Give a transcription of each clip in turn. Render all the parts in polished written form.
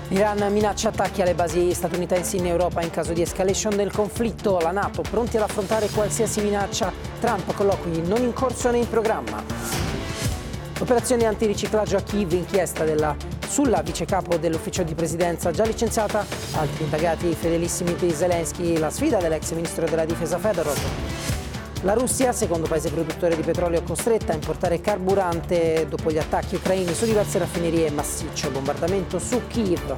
L'Iran minaccia attacchi alle basi statunitensi in Europa in caso di escalation del conflitto. La NATO pronti ad affrontare qualsiasi minaccia. Trump colloqui non in corso né in programma. Operazione antiriciclaggio a Kiev, inchiesta sulla vicecapo dell'ufficio di presidenza già licenziata. Altri indagati fedelissimi di Zelensky, la sfida dell'ex ministro della difesa Fedorov. La Russia, secondo paese produttore di petrolio, costretta a importare carburante dopo gli attacchi ucraini su diverse raffinerie. Massiccio bombardamento su Kiev.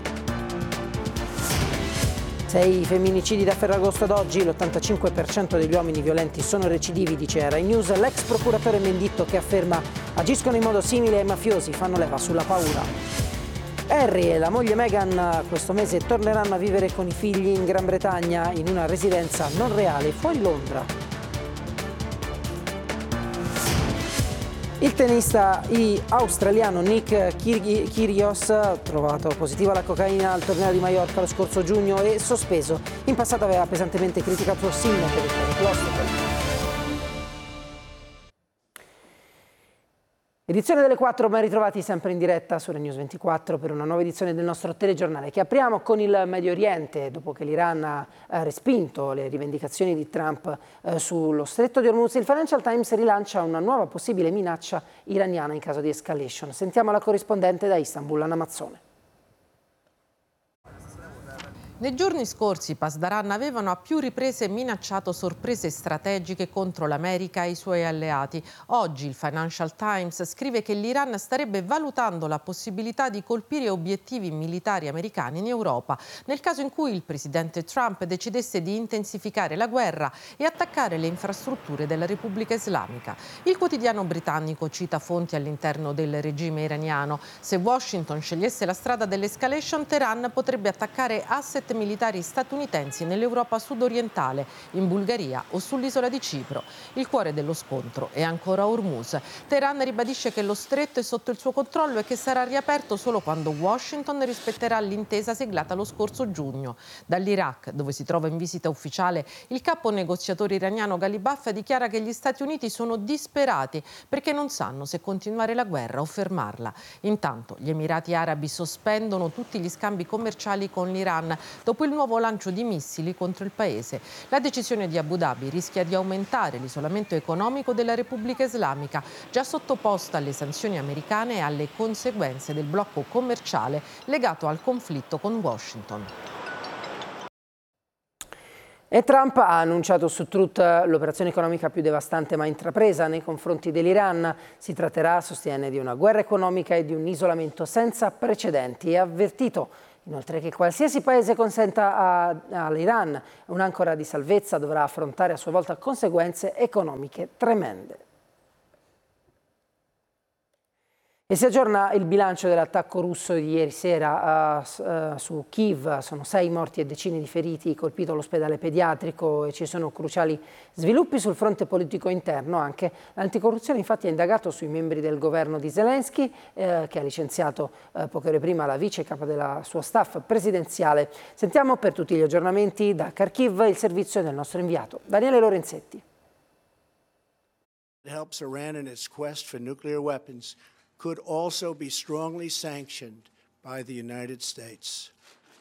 6 femminicidi da Ferragosto ad oggi, l'85% degli uomini violenti sono recidivi, dice Rai News. L'ex procuratore Menditto che afferma agiscono in modo simile ai mafiosi, fanno leva sulla paura. Harry e la moglie Meghan questo mese torneranno a vivere con i figli in Gran Bretagna in una residenza non reale fuori Londra. Il tennista australiano Nick Kyrgios, trovato positivo alla cocaina al torneo di Maiorca lo scorso giugno e sospeso. In passato aveva pesantemente criticato Sinner per il pronostico. Edizione delle 4, ben ritrovati sempre in diretta su Rai News 24 per una nuova edizione del nostro telegiornale che apriamo con il Medio Oriente dopo che l'Iran ha respinto le rivendicazioni di Trump sullo stretto di Hormuz. Il Financial Times rilancia una nuova possibile minaccia iraniana in caso di escalation. Sentiamo la corrispondente da Istanbul, Anna Mazzone. Nei giorni scorsi Pasdaran avevano a più riprese minacciato sorprese strategiche contro l'America e i suoi alleati. Oggi il Financial Times scrive che l'Iran starebbe valutando la possibilità di colpire obiettivi militari americani in Europa, nel caso in cui il presidente Trump decidesse di intensificare la guerra e attaccare le infrastrutture della Repubblica Islamica. Il quotidiano britannico cita fonti all'interno del regime iraniano. Se Washington scegliesse la strada dell'escalation, Teheran potrebbe attaccare asset militari statunitensi nell'Europa sudorientale, in Bulgaria o sull'isola di Cipro. Il cuore dello scontro è ancora Hormuz. Teheran ribadisce che lo stretto è sotto il suo controllo e che sarà riaperto solo quando Washington rispetterà l'intesa siglata lo scorso giugno. Dall'Iraq, dove si trova in visita ufficiale, il capo negoziatore iraniano Ghalibaf dichiara che gli Stati Uniti sono disperati perché non sanno se continuare la guerra o fermarla. Intanto gli Emirati Arabi sospendono tutti gli scambi commerciali con l'Iran dopo il nuovo lancio di missili contro il paese. La decisione di Abu Dhabi rischia di aumentare l'isolamento economico della Repubblica Islamica, già sottoposta alle sanzioni americane e alle conseguenze del blocco commerciale legato al conflitto con Washington. E Trump ha annunciato su Truth l'operazione economica più devastante mai intrapresa nei confronti dell'Iran. Si tratterà, sostiene, di una guerra economica e di un isolamento senza precedenti e ha avvertito inoltre che qualsiasi paese consenta all'Iran un'ancora di salvezza dovrà affrontare a sua volta conseguenze economiche tremende. E si aggiorna il bilancio dell'attacco russo di ieri sera su Kiev. Sono 6 morti e decine di feriti, colpito l'ospedale pediatrico e ci sono cruciali sviluppi sul fronte politico interno. Anche l'anticorruzione infatti ha indagato sui membri del governo di Zelensky che ha licenziato poche ore prima la vice capa della sua staff presidenziale. Sentiamo per tutti gli aggiornamenti da Kharkiv il servizio del nostro inviato Daniele Lorenzetti. It helps Iran in its quest for nuclear weapons. Could also be strongly sanctioned by the United States.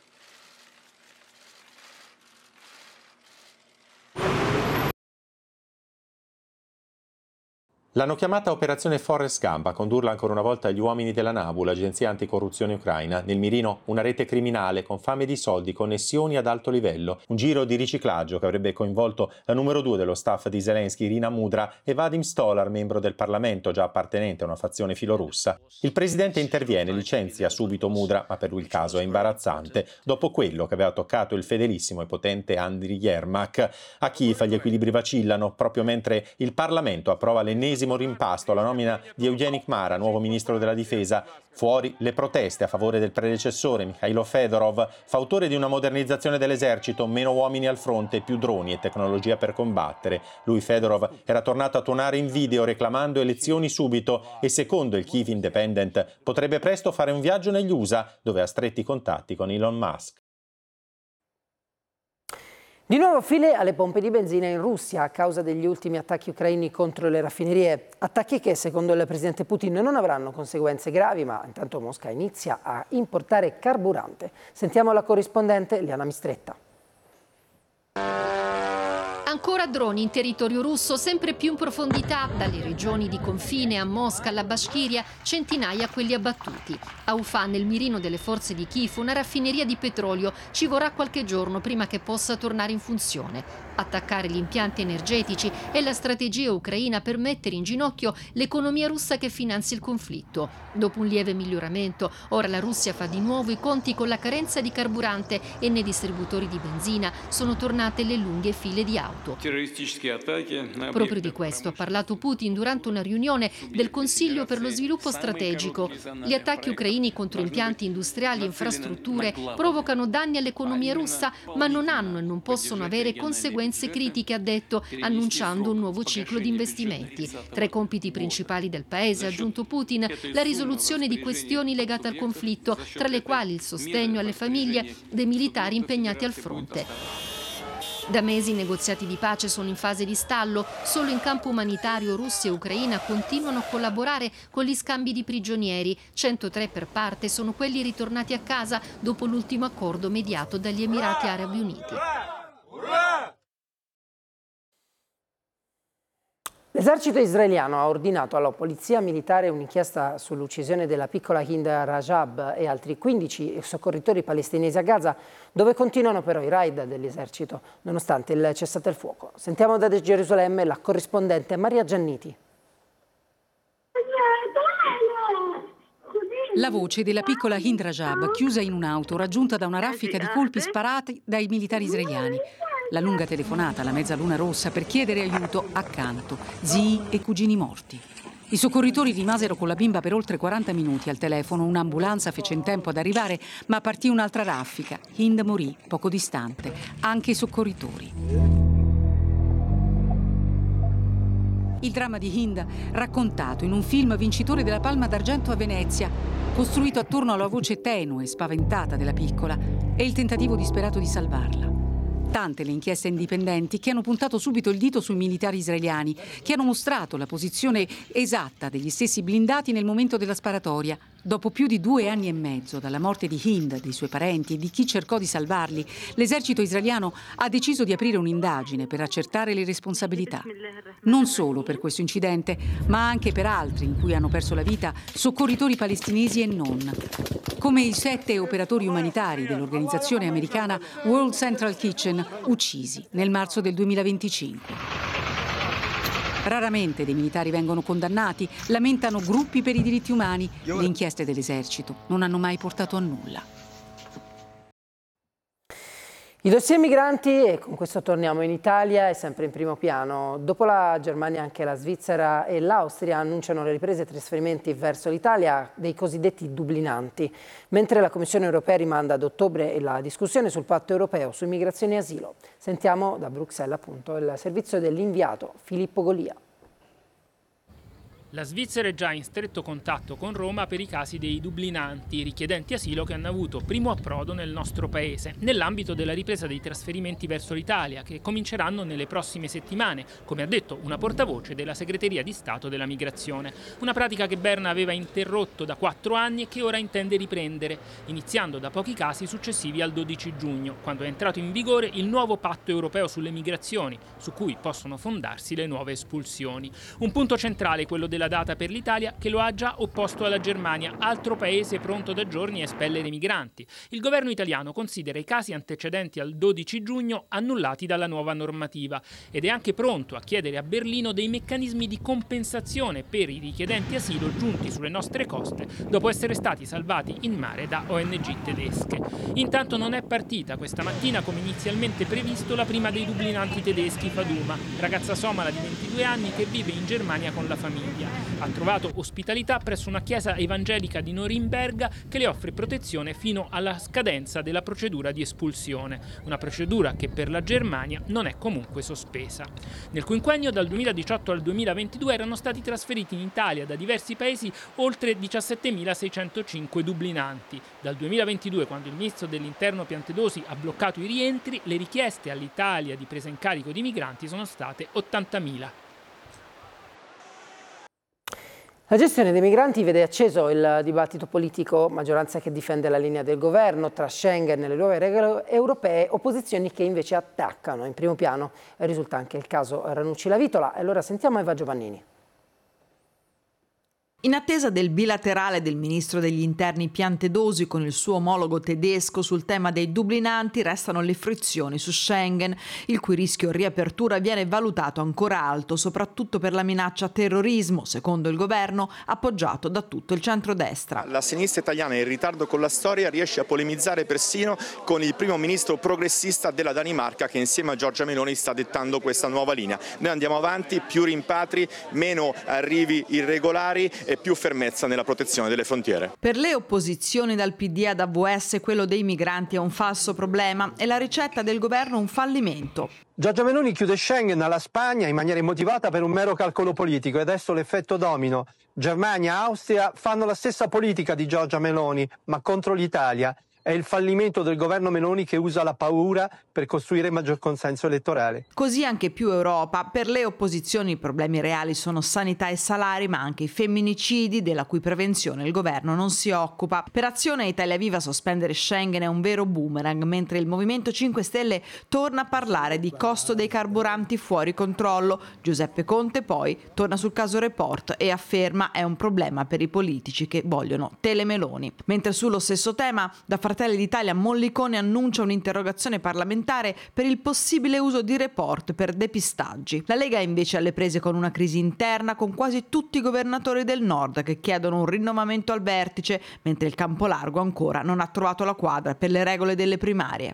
L'hanno chiamata Operazione Forrest Gump, a condurla ancora una volta gli uomini della NABU, l'agenzia anticorruzione ucraina. Nel mirino una rete criminale con fame di soldi, connessioni ad alto livello, un giro di riciclaggio che avrebbe coinvolto la numero 2 dello staff di Zelensky, Irina Mudra, e Vadim Stolar, membro del Parlamento, già appartenente a una fazione filorussa. Il presidente interviene, licenzia subito Mudra, ma per lui il caso è imbarazzante, dopo quello che aveva toccato il fedelissimo e potente Andriy Yermak. A Kiev gli equilibri vacillano, proprio mentre il Parlamento approva l'ennesimo rimpasto alla nomina di Evgeny Kmara, nuovo ministro della difesa. Fuori le proteste a favore del predecessore Mikhailo Fedorov, fautore di una modernizzazione dell'esercito, meno uomini al fronte, più droni e tecnologia per combattere. Lui, Fedorov, era tornato a tuonare in video reclamando elezioni subito e, secondo il Kyiv Independent, potrebbe presto fare un viaggio negli USA, dove ha stretti contatti con Elon Musk. Di nuovo file alle pompe di benzina in Russia a causa degli ultimi attacchi ucraini contro le raffinerie. Attacchi che, secondo il presidente Putin, non avranno conseguenze gravi, ma intanto Mosca inizia a importare carburante. Sentiamo la corrispondente Liana Mistretta. Ancora droni in territorio russo, sempre più in profondità, dalle regioni di confine a Mosca alla Bashkiria, centinaia quelli abbattuti. A Ufa, nel mirino delle forze di Kiev, una raffineria di petrolio, ci vorrà qualche giorno prima che possa tornare in funzione. Attaccare gli impianti energetici è la strategia ucraina per mettere in ginocchio l'economia russa che finanzia il conflitto. Dopo un lieve miglioramento, ora la Russia fa di nuovo i conti con la carenza di carburante e nei distributori di benzina sono tornate le lunghe file di auto. Proprio di questo ha parlato Putin durante una riunione del Consiglio per lo sviluppo strategico. Gli attacchi ucraini contro impianti industriali e infrastrutture provocano danni all'economia russa, ma non hanno e non possono avere conseguenze critiche, ha detto, annunciando un nuovo ciclo di investimenti. Tra i compiti principali del paese, ha aggiunto Putin, la risoluzione di questioni legate al conflitto, tra le quali il sostegno alle famiglie dei militari impegnati al fronte. Da mesi i negoziati di pace sono in fase di stallo. Solo in campo umanitario Russia e Ucraina continuano a collaborare con gli scambi di prigionieri. 103 per parte sono quelli ritornati a casa dopo l'ultimo accordo mediato dagli Emirati Arabi Uniti. L'esercito israeliano ha ordinato alla polizia militare un'inchiesta sull'uccisione della piccola Hind Rajab e altri 15 soccorritori palestinesi a Gaza, dove continuano però i raid dell'esercito, nonostante il cessate il fuoco. Sentiamo da Gerusalemme la corrispondente Maria Gianniti. La voce della piccola Hind Rajab, chiusa in un'auto, raggiunta da una raffica di colpi sparati dai militari israeliani. La lunga telefonata alla Mezzaluna Rossa per chiedere aiuto, accanto, zii e cugini morti. I soccorritori rimasero con la bimba per oltre 40 minuti al telefono, un'ambulanza fece in tempo ad arrivare, ma partì un'altra raffica. Hind morì poco distante, anche i soccorritori. Il dramma di Hind, raccontato in un film vincitore della Palma d'Argento a Venezia, costruito attorno alla voce tenue e spaventata della piccola e il tentativo disperato di salvarla. Tante le inchieste indipendenti che hanno puntato subito il dito sui militari israeliani, che hanno mostrato la posizione esatta degli stessi blindati nel momento della sparatoria. Dopo più di 2 anni e mezzo dalla morte di Hind, dei suoi parenti e di chi cercò di salvarli, l'esercito israeliano ha deciso di aprire un'indagine per accertare le responsabilità. Non solo per questo incidente, ma anche per altri in cui hanno perso la vita soccorritori palestinesi e non, come i 7 operatori umanitari dell'organizzazione americana World Central Kitchen, uccisi nel marzo del 2025. Raramente dei militari vengono condannati, lamentano gruppi per i diritti umani. Le inchieste dell'esercito non hanno mai portato a nulla. I dossier migranti, e con questo torniamo in Italia, è sempre in primo piano. Dopo la Germania anche la Svizzera e l'Austria annunciano le riprese trasferimenti verso l'Italia dei cosiddetti dublinanti, mentre la Commissione europea rimanda ad ottobre la discussione sul patto europeo su immigrazione e asilo. Sentiamo da Bruxelles appunto il servizio dell'inviato Filippo Golia. La Svizzera è già in stretto contatto con Roma per i casi dei dublinanti, richiedenti asilo che hanno avuto primo approdo nel nostro paese, nell'ambito della ripresa dei trasferimenti verso l'Italia, che cominceranno nelle prossime settimane, come ha detto una portavoce della Segreteria di Stato della Migrazione. Una pratica che Berna aveva interrotto da 4 anni e che ora intende riprendere, iniziando da pochi casi successivi al 12 giugno, quando è entrato in vigore il nuovo patto europeo sulle migrazioni, su cui possono fondarsi le nuove espulsioni. Un punto centrale è quello della data per l'Italia, che lo ha già opposto alla Germania, altro paese pronto da giorni a espellere i migranti. Il governo italiano considera i casi antecedenti al 12 giugno annullati dalla nuova normativa ed è anche pronto a chiedere a Berlino dei meccanismi di compensazione per i richiedenti asilo giunti sulle nostre coste dopo essere stati salvati in mare da ONG tedesche. Intanto non è partita questa mattina, come inizialmente previsto, la prima dei dublinanti tedeschi, Faduma, ragazza somala di 22 anni che vive in Germania con la famiglia. Ha trovato ospitalità presso una chiesa evangelica di Norimberga che le offre protezione fino alla scadenza della procedura di espulsione, una procedura che per la Germania non è comunque sospesa. Nel quinquennio dal 2018 al 2022 erano stati trasferiti in Italia da diversi paesi oltre 17.605 dublinanti. Dal 2022, quando il ministro dell'Interno Piantedosi ha bloccato i rientri, le richieste all'Italia di presa in carico di migranti sono state 80.000. La gestione dei migranti vede acceso il dibattito politico, maggioranza che difende la linea del governo, tra Schengen e le nuove regole europee, opposizioni che invece attaccano. In primo piano risulta anche il caso Ranucci-La Vitola. E allora sentiamo Eva Giovannini. In attesa del bilaterale del ministro degli interni Piantedosi con il suo omologo tedesco sul tema dei dublinanti, restano le frizioni su Schengen, il cui rischio riapertura viene valutato ancora alto, soprattutto per la minaccia terrorismo, secondo il governo, appoggiato da tutto il centrodestra. La sinistra italiana in ritardo con la storia riesce a polemizzare persino con il primo ministro progressista della Danimarca, che insieme a Giorgia Meloni sta dettando questa nuova linea. Noi andiamo avanti, più rimpatri, meno arrivi irregolari e più fermezza nella protezione delle frontiere. Per le opposizioni dal PD ad AVS quello dei migranti è un falso problema e la ricetta del governo un fallimento. Giorgia Meloni chiude Schengen alla Spagna in maniera immotivata per un mero calcolo politico e adesso l'effetto domino. Germania e Austria fanno la stessa politica di Giorgia Meloni, ma contro l'Italia. È il fallimento del governo Meloni che usa la paura per costruire maggior consenso elettorale. Così anche più Europa. Per le opposizioni i problemi reali sono sanità e salari, ma anche i femminicidi, della cui prevenzione il governo non si occupa. Per Azione Italia Viva sospendere Schengen è un vero boomerang, mentre il Movimento 5 Stelle torna a parlare di costo dei carburanti fuori controllo. Giuseppe Conte poi torna sul caso Report e afferma è un problema per i politici che vogliono telemeloni. Mentre sullo stesso tema, da Fratelli d'Italia Mollicone annuncia un'interrogazione parlamentare per il possibile uso di Report per depistaggi. La Lega è invece alle prese con una crisi interna con quasi tutti i governatori del nord che chiedono un rinnovamento al vertice, mentre il Campolargo ancora non ha trovato la quadra per le regole delle primarie.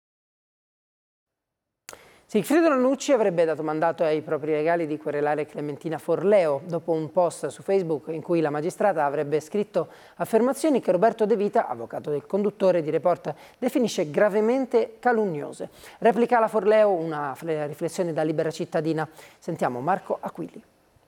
Sigfrido Ranucci avrebbe dato mandato ai propri legali di querelare Clementina Forleo dopo un post su Facebook in cui la magistrata avrebbe scritto affermazioni che Roberto De Vita, avvocato del conduttore di Report, definisce gravemente calunniose. Replica la Forleo una riflessione da Libera Cittadina. Sentiamo Marco Aquilli.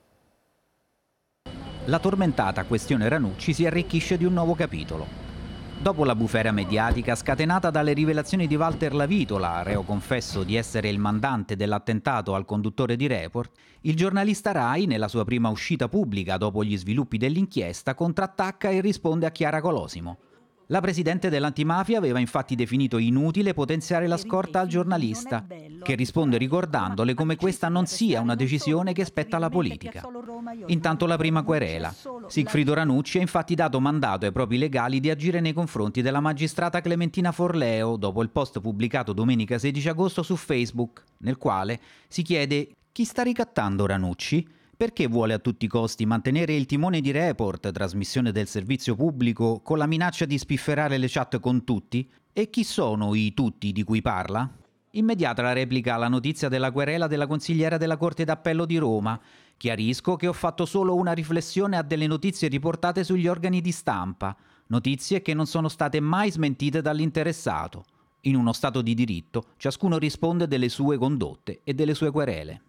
La tormentata questione Ranucci si arricchisce di un nuovo capitolo. Dopo la bufera mediatica scatenata dalle rivelazioni di Walter La Vitola, reo confesso di essere il mandante dell'attentato al conduttore di Report, il giornalista Rai, nella sua prima uscita pubblica dopo gli sviluppi dell'inchiesta, contrattacca e risponde a Chiara Colosimo. La presidente dell'antimafia aveva infatti definito inutile potenziare la scorta al giornalista, che risponde ricordandole come questa non sia una decisione che spetta alla politica. Intanto la prima querela. Sigfrido Ranucci ha infatti dato mandato ai propri legali di agire nei confronti della magistrata Clementina Forleo dopo il post pubblicato domenica 16 agosto su Facebook, nel quale si chiede chi sta ricattando Ranucci? Perché vuole a tutti i costi mantenere il timone di Report, trasmissione del servizio pubblico, con la minaccia di spifferare le chat con tutti? E chi sono i tutti di cui parla? Immediata la replica alla notizia della querela della consigliera della Corte d'Appello di Roma. Chiarisco che ho fatto solo una riflessione a delle notizie riportate sugli organi di stampa, notizie che non sono state mai smentite dall'interessato. In uno Stato di diritto, ciascuno risponde delle sue condotte e delle sue querele.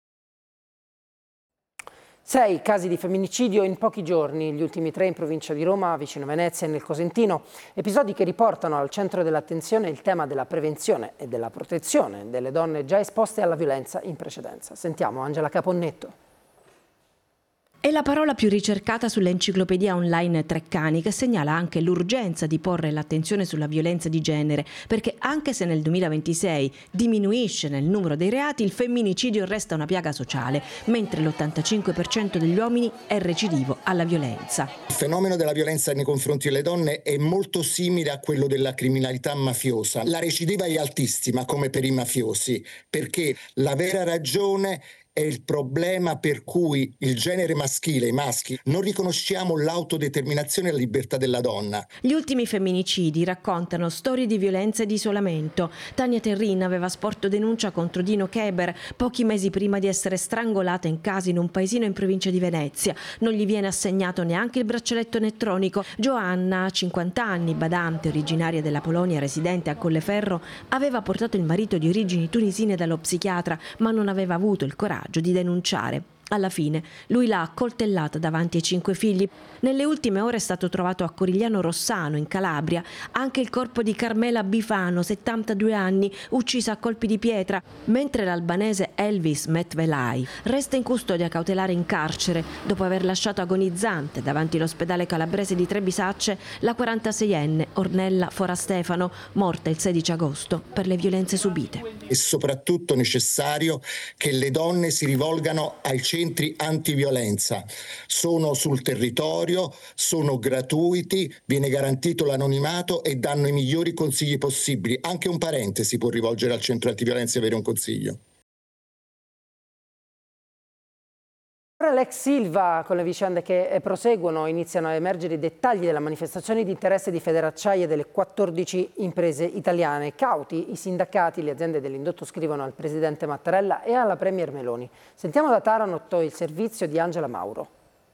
6 casi di femminicidio in pochi giorni, gli ultimi 3 in provincia di Roma, vicino Venezia e nel Cosentino. Episodi che riportano al centro dell'attenzione il tema della prevenzione e della protezione delle donne già esposte alla violenza in precedenza. Sentiamo Angela Caponnetto. È la parola più ricercata sull'enciclopedia online Treccani, che segnala anche l'urgenza di porre l'attenzione sulla violenza di genere, perché anche se nel 2026 diminuisce nel numero dei reati, il femminicidio resta una piaga sociale, mentre l'85% degli uomini è recidivo alla violenza. Il fenomeno della violenza nei confronti delle donne è molto simile a quello della criminalità mafiosa. La recidiva è altissima come per i mafiosi, perché la vera ragione è il problema per cui il genere maschile, i maschi, non riconosciamo l'autodeterminazione e la libertà della donna. Gli ultimi femminicidi raccontano storie di violenza e di isolamento. Tania Terrin aveva sporto denuncia contro Dino Keber pochi mesi prima di essere strangolata in casa in un paesino in provincia di Venezia. Non gli viene assegnato neanche il braccialetto elettronico. Joanna, 50 anni, badante, originaria della Polonia, residente a Colleferro, aveva portato il marito di origini tunisine dallo psichiatra, ma non aveva avuto il coraggio di denunciare. Alla fine lui l'ha accoltellata davanti ai 5 figli. Nelle ultime ore è stato trovato a Corigliano Rossano, in Calabria, anche il corpo di Carmela Bifano, 72 anni, uccisa a colpi di pietra, mentre l'albanese Elvis Metvelai resta in custodia cautelare in carcere dopo aver lasciato agonizzante davanti all'ospedale calabrese di Trebisacce la 46enne Ornella Forastefano, morta il 16 agosto per le violenze subite. È soprattutto necessario che le donne si rivolgano ai centri antiviolenza. Sono sul territorio, sono gratuiti, viene garantito l'anonimato e danno i migliori consigli possibili. Anche un parente si può rivolgere al centro antiviolenza e avere un consiglio. Ora l'ex Silva, con le vicende che proseguono, iniziano a emergere i dettagli della manifestazione di interesse di Federacciai e delle 14 imprese italiane. Cauti i sindacati, le aziende dell'indotto scrivono al presidente Mattarella e alla premier Meloni. Sentiamo da Taranto il servizio di Angela Mauro.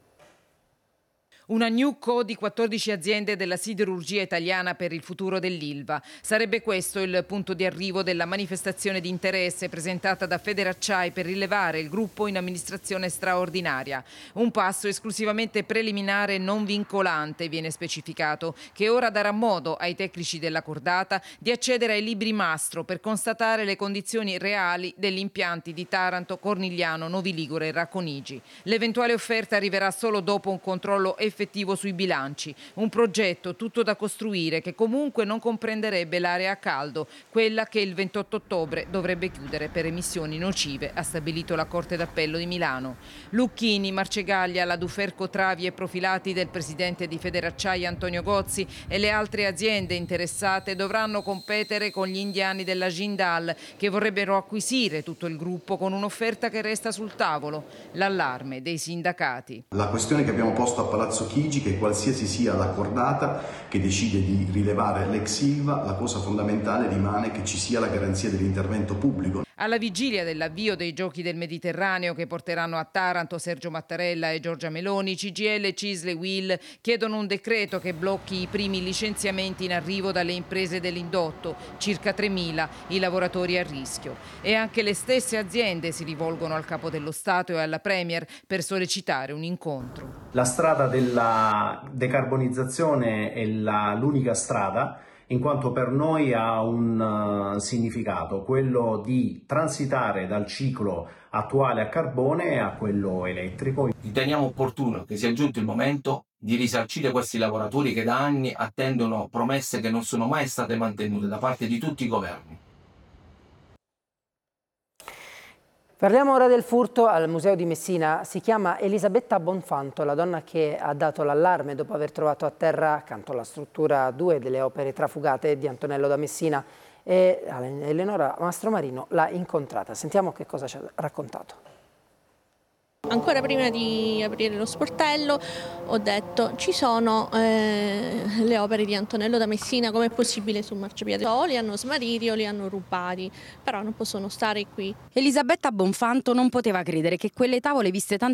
Una new co di 14 aziende della siderurgia italiana per il futuro dell'Ilva. Sarebbe questo il punto di arrivo della manifestazione di interesse presentata da Federacciai per rilevare il gruppo in amministrazione straordinaria. Un passo esclusivamente preliminare e non vincolante, viene specificato, che ora darà modo ai tecnici della cordata di accedere ai libri mastro per constatare le condizioni reali degli impianti di Taranto, Cornigliano, Novi Ligure e Racconigi. L'eventuale offerta arriverà solo dopo un controllo effettivo sui bilanci, un progetto tutto da costruire che comunque non comprenderebbe l'area a caldo, quella che il 28 ottobre dovrebbe chiudere per emissioni nocive, ha stabilito la Corte d'Appello di Milano. Lucchini, Marcegaglia, la Duferco Travi e Profilati del presidente di Federacciai Antonio Gozzi e le altre aziende interessate dovranno competere con gli indiani della Jindal che vorrebbero acquisire tutto il gruppo con un'offerta che resta sul tavolo, l'allarme dei sindacati. La questione che abbiamo posto a Palazzo Chigi, che qualsiasi sia la cordata che decide di rilevare l'ex Ilva, la cosa fondamentale rimane che ci sia la garanzia dell'intervento pubblico. Alla vigilia dell'avvio dei Giochi del Mediterraneo che porteranno a Taranto Sergio Mattarella e Giorgia Meloni, CGIL, CISL e UIL chiedono un decreto che blocchi i primi licenziamenti in arrivo dalle imprese dell'indotto, circa 3.000 i lavoratori a rischio. E anche le stesse aziende si rivolgono al Capo dello Stato e alla Premier per sollecitare un incontro. La strada della decarbonizzazione è l'unica strada, in quanto per noi ha un significato, quello di transitare dal ciclo attuale a carbone a quello elettrico. Riteniamo opportuno che sia giunto il momento di risarcire questi lavoratori che da anni attendono promesse che non sono mai state mantenute da parte di tutti i governi. Parliamo ora del furto al Museo di Messina. Si chiama Elisabetta Bonfanto, la donna che ha dato l'allarme dopo aver trovato a terra, accanto alla struttura, 2 delle opere trafugate di Antonello da Messina. E Eleonora Mastromarino l'ha incontrata. Sentiamo che cosa ci ha raccontato. Ancora prima di aprire lo sportello ho detto ci sono le opere di Antonello da Messina, com'è possibile sul marciapiede? O li hanno smarriti o li hanno rubati, però non possono stare qui. Elisabetta Bonfanto non poteva credere che quelle tavole viste tante